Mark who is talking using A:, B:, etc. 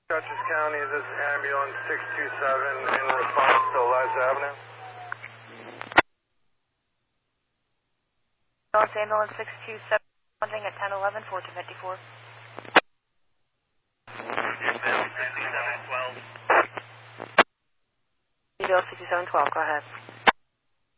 A: Dutchess County, this is ambulance 627 in response to Eliza Avenue.
B: Ambulance 627, funding at 1011, 1454. Bill 6712, go ahead.